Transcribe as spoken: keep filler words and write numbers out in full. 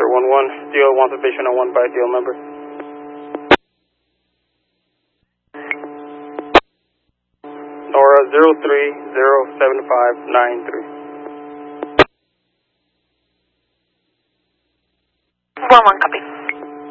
one one, deal wants a patient on one by deal number. Nora zero three zero seven five nine three. one one, copy.